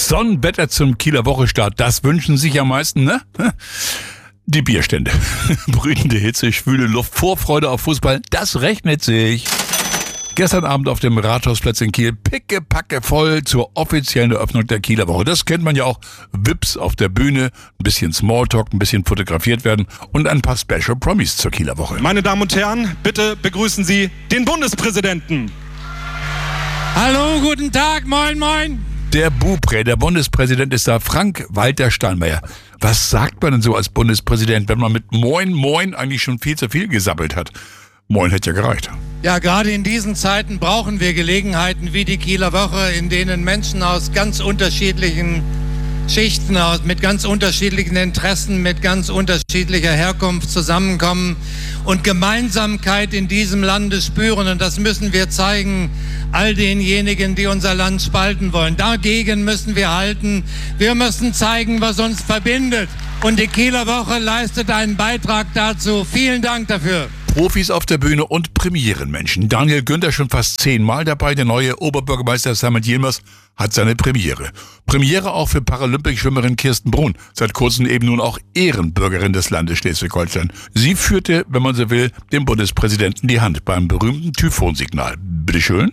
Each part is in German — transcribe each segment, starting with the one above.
Sonnenwetter zum Kieler Wochestart, das wünschen sich am meisten, ne? Die Bierstände. Brütende Hitze, schwüle Luft, Vorfreude auf Fußball, das rechnet sich. Gestern Abend auf dem Rathausplatz in Kiel, pickepacke voll zur offiziellen Eröffnung der Kieler Woche. Das kennt man ja auch. Vips auf der Bühne, ein bisschen Smalltalk, ein bisschen fotografiert werden und ein paar Special Promis zur Kieler Woche. Meine Damen und Herren, bitte begrüßen Sie den Bundespräsidenten. Hallo, guten Tag, moin, moin. Der Buprä, der Bundespräsident ist da, Frank-Walter Steinmeier. Was sagt man denn so als Bundespräsident, wenn man mit Moin, Moin eigentlich schon viel zu viel gesabbelt hat? Moin hätte ja gereicht. Ja, gerade in diesen Zeiten brauchen wir Gelegenheiten wie die Kieler Woche, in denen Menschen aus ganz unterschiedlichen Schichten, mit ganz unterschiedlichen Interessen, mit ganz unterschiedlicher Herkunft zusammenkommen und Gemeinsamkeit in diesem Lande spüren. Und das müssen wir zeigen all denjenigen, die unser Land spalten wollen. Dagegen müssen wir halten. Wir müssen zeigen, was uns verbindet. Und die Kieler Woche leistet einen Beitrag dazu. Vielen Dank dafür. Profis auf der Bühne und Premierenmenschen. Daniel Günther schon fast 10-mal dabei. Der neue Oberbürgermeister Samet Yilmaz hat seine Premiere. Premiere auch für Paralympic-Schwimmerin Kirsten Brun. Seit kurzem eben nun auch Ehrenbürgerin des Landes Schleswig-Holstein. Sie führte, wenn man so will, dem Bundespräsidenten die Hand beim berühmten Typhonsignal. Bitteschön.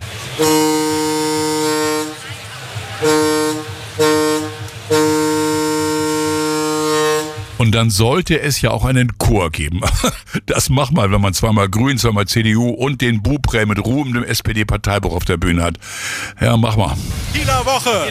Und dann sollte es ja auch einen Chor geben. Das macht man, wenn man zweimal Grün, zweimal CDU und den Buprä mit ruhendem SPD-Parteibuch auf der Bühne hat. Ja, mach mal. Kieler Woche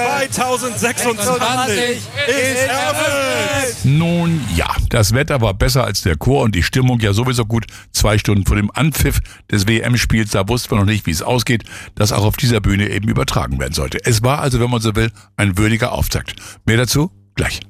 2026 ist eröffnet. Nun ja, das Wetter war besser als der Chor und die Stimmung ja sowieso gut. 2 Stunden vor dem Anpfiff des WM-Spiels, da wussten wir noch nicht, wie es ausgeht, das auch auf dieser Bühne eben übertragen werden sollte. Es war also, wenn man so will, ein würdiger Auftakt. Mehr dazu gleich.